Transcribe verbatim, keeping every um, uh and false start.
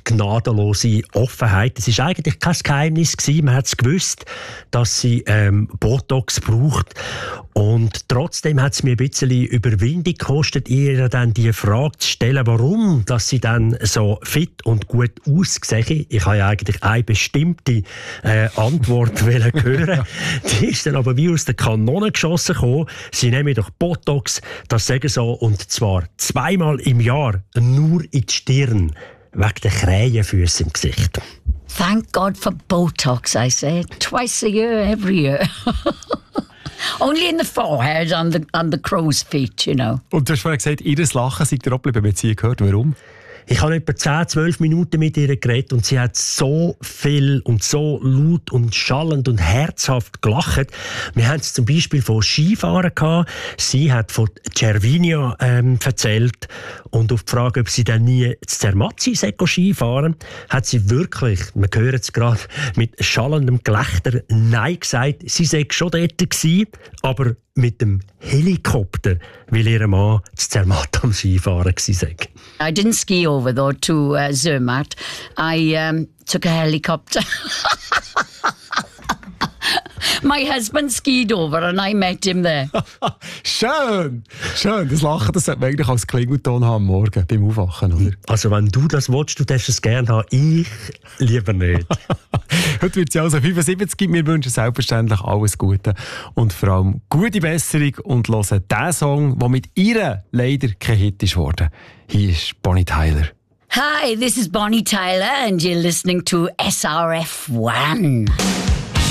gnadenlose Offenheit. Es ist eigentlich kein Geheimnis gewesen. Man hat es gewusst, dass sie ähm, Botox braucht. Und trotzdem hat es mir ein bisschen Überwindung gekostet, ihr dann die Frage zu stellen, warum dass sie dann so fit und gut aussehen. Ich habe ja eigentlich eine bestimmte äh, Antwort hören. Die ist dann aber wie aus der Kanone geschossen gekommen. Sie nehmen doch Botox, das sagen so, und zwar zweimal im Jahr, nur in die Stirn, wegen der Krähenfüße im Gesicht. Thank God for Botox, I said. Twice a year, every year. Only in the forehead and the, and the crow's feet, you know. Und du hast vorhin gesagt, ihr Lachen seid ihr auch bei Beziehung gehört. Warum? Ich habe etwa zehn, zwölf Minuten mit ihr geredet und sie hat so viel und so laut und schallend und herzhaft gelacht. Wir haben es zum Beispiel von Skifahren gehabt. Sie hat von Cervinia ähm, erzählt und auf die Frage, ob sie dann nie zu Zermatt sei Skifahren, hat sie wirklich, wir hören es gerade, mit schallendem Gelächter Nein gesagt. Sie sei schon dort gewesen, aber mit dem Helikopter, weil ihr Mann zu Zermatt am Skifahren war. I didn't ski over though to uh, Zermatt. I um, took a helicopter. My husband skied over and I met him there. Schön! Schön, das Lachen, das sollte man eigentlich als Klingelton haben am Morgen beim Aufwachen, oder? Also wenn du das willst, du darfst es gerne haben, ich lieber nicht. Heute wird sie also fünfundsiebzig. Wir wünschen selbstverständlich alles Gute und vor allem gute Besserung und hören den Song, der mit ihr leider kein Hit ist worden. Hier ist Bonnie Tyler. Hi, this is Bonnie Tyler and you're listening to S R F one.